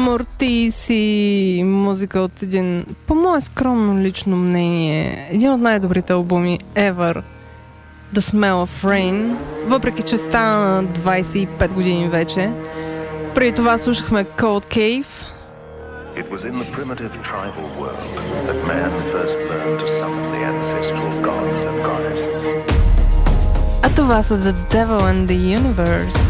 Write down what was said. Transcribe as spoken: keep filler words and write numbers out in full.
Мортис и музика от един, по мое скромно лично мнение, един от най-добрите албуми ever, The Smell of Rain, въпреки че стана на двайсет и пет години вече. Преди това слушахме Cold Cave. It was in the primitive tribal world that man first learned to summon the ancestral gods and goddesses. А това са The Devil and the Universe.